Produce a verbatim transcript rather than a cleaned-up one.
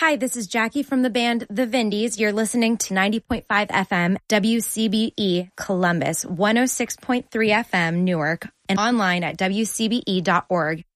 Hi, this is Jackie from the band The Vindies. You're listening to ninety point five F M, W C B E Columbus, one oh six point three F M Newark, and online at W C B E dot org.